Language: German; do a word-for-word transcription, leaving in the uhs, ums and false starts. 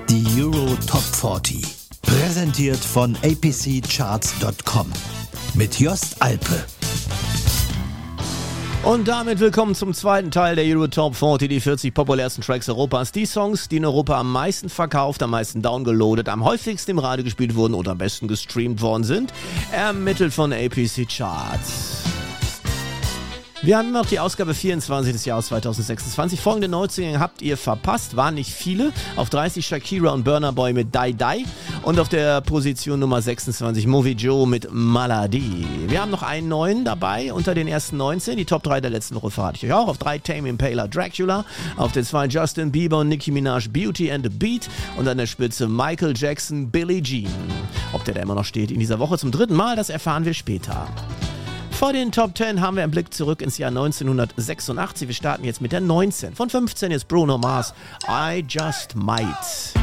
Die Euro Top vierzig. Präsentiert von a p c charts punkt com. Mit Jost Alpe. Und damit willkommen zum zweiten Teil der Euro Top vierzig, die vierzig populärsten Tracks Europas. Die Songs, die in Europa am meisten verkauft, am meisten downgeloadet, am häufigsten im Radio gespielt wurden oder am besten gestreamt worden sind. Ermittelt von A P C Charts. Wir haben noch die Ausgabe vierundzwanzig des Jahres zweitausendsechsundzwanzig. Folgende Neuzugänge habt ihr verpasst, waren nicht viele. Auf dreißig Shakira und Burna Boy mit Die Die. Und auf der Position Nummer sechsundzwanzig Movie Joe mit Maladi. Wir haben noch einen neuen dabei unter den ersten neunzehn. Die Top drei der letzten Woche verrate ich euch auch. Auf drei Tame Impala Dracula. Auf der zwei Justin Bieber und Nicki Minaj Beauty and the Beat. Und an der Spitze Michael Jackson Billie Jean. Ob der da immer noch steht in dieser Woche zum dritten Mal, das erfahren wir später. Vor den Top zehn haben wir einen Blick zurück ins Jahr neunzehnhundertsechsundachtzig. Wir starten jetzt mit der neunzehn. Von fünfzehn ist Bruno Mars, I Just Might.